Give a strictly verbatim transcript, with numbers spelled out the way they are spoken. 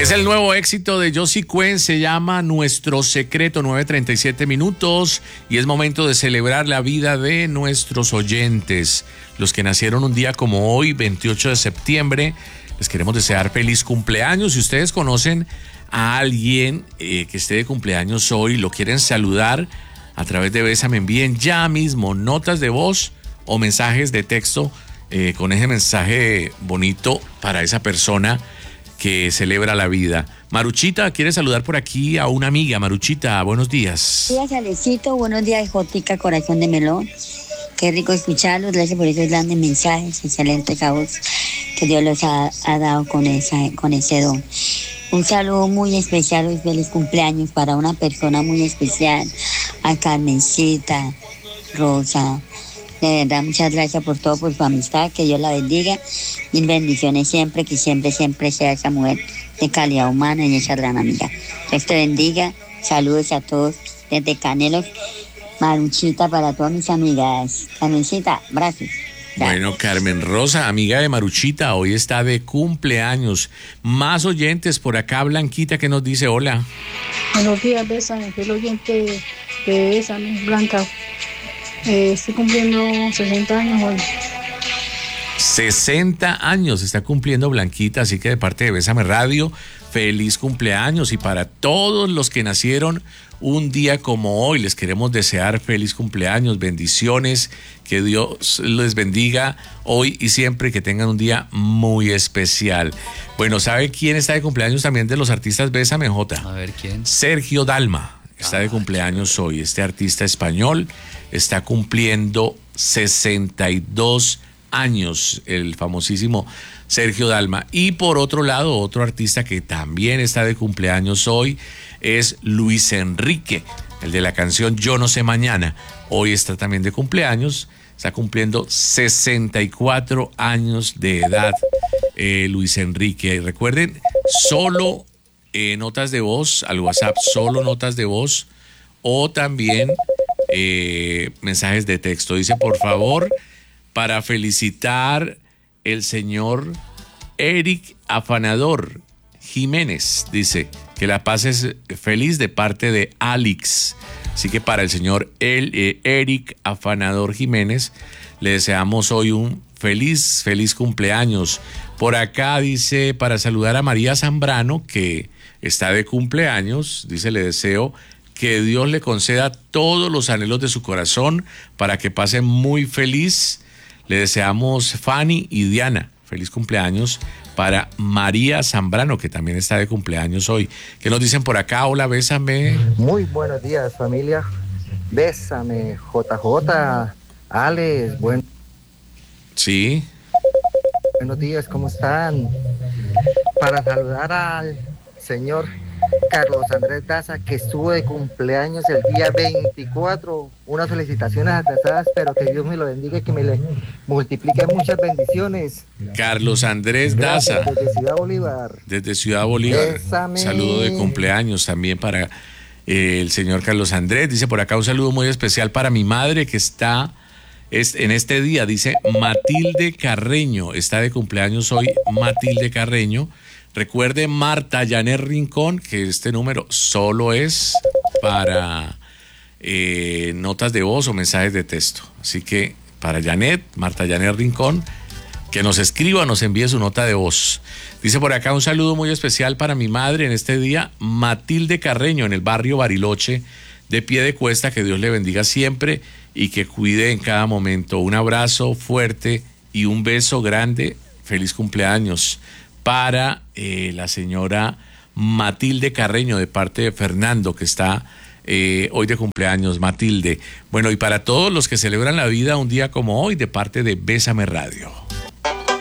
Es el nuevo éxito de Josie Cuen, se llama Nuestro Secreto, nueve treinta y siete minutos, y es momento de celebrar la vida de nuestros oyentes, los que nacieron un día como hoy, veintiocho de septiembre. Les queremos desear feliz cumpleaños. Si ustedes conocen a alguien eh, que esté de cumpleaños hoy, lo quieren saludar a través de Bésame, envíen ya mismo notas de voz o mensajes de texto eh, con ese mensaje bonito para esa persona que celebra la vida. Maruchita quiere saludar por aquí a una amiga. Maruchita, buenos días. Buenos días, Alecito. Buenos días, Jotica, corazón de melón. Qué rico escucharlos. Gracias por esos grandes mensajes, excelentes voz que Dios los ha, ha dado con, esa, con ese don. Un saludo muy especial y feliz cumpleaños para una persona muy especial, a Carmencita, Rosa. De verdad, muchas gracias por todo, por su amistad, que Dios la bendiga. Mil bendiciones siempre, que siempre, siempre sea esa mujer de calidad humana y esa gran amiga. Dios te bendiga, saludos a todos desde Canelos, Maruchita para todas mis amigas. Carmencita, abrazos. Bueno, Carmen Rosa, amiga de Maruchita, hoy está de cumpleaños. Más oyentes por acá, Blanquita, que nos dice hola. Buenos días, Bésame, soy el oyente de Bésame, Blanca. Eh, estoy cumpliendo sesenta años hoy. sesenta años está cumpliendo Blanquita, así que de parte de Bésame Radio, feliz cumpleaños. Y para todos los que nacieron un día como hoy, les queremos desear feliz cumpleaños, bendiciones, que Dios les bendiga hoy y siempre, que tengan un día muy especial. Bueno, ¿sabe quién está de cumpleaños también de los artistas Bésame, Jota? A ver, ¿quién? Sergio Dalma está de cumpleaños hoy. Este artista español está cumpliendo sesenta y dos años, el famosísimo Sergio Dalma. Y por otro lado, otro artista que también está de cumpleaños hoy es Luis Enrique, el de la canción Yo No Sé Mañana. Hoy está también de cumpleaños, está cumpliendo sesenta y cuatro años de edad, eh, Luis Enrique. Y recuerden, solo eh, notas de voz al WhatsApp, solo notas de voz o también eh, mensajes de texto. Dice, por favor, para felicitar el señor Eric Afanador Jiménez, dice que la pases feliz de parte de Alex. Así que para el señor el, eh, Eric Afanador Jiménez le deseamos hoy un feliz, feliz cumpleaños. Por acá dice, para saludar a María Zambrano, que está de cumpleaños, dice, le deseo que Dios le conceda todos los anhelos de su corazón para que pase muy feliz. Le deseamos Fanny y Diana. Feliz cumpleaños para María Zambrano, que también está de cumpleaños hoy. ¿Qué nos dicen por acá? Hola, Bésame. Muy buenos días, familia. Bésame, J J, Alex, buen... Sí. Buenos días, ¿cómo están? Para saludar al señor Carlos Andrés Daza, que estuvo de cumpleaños el día veinticuatro. Unas felicitaciones atrasadas, pero que Dios me lo bendiga y que me le multiplique muchas bendiciones. Carlos Andrés Daza. Desde Ciudad Bolívar. Desde Ciudad Bolívar. Bésame. Saludo de cumpleaños también para eh, el señor Carlos Andrés. Dice por acá un saludo muy especial para mi madre, que está es, en este día. Dice Matilde Carreño. Está de cumpleaños hoy Matilde Carreño. Recuerde, Marta Janet Rincón, que este número solo es para eh, notas de voz o mensajes de texto. Así que para Janet, Marta Janet Rincón, que nos escriba, nos envíe su nota de voz. Dice por acá un saludo muy especial para mi madre en este día, Matilde Carreño, en el barrio Bariloche, de Piedecuesta. Que Dios le bendiga siempre y que cuide en cada momento. Un abrazo fuerte y un beso grande. Feliz cumpleaños para eh, la señora Matilde Carreño, de parte de Fernando, que está eh, hoy de cumpleaños. Matilde. Bueno, y para todos los que celebran la vida un día como hoy, de parte de Bésame Radio.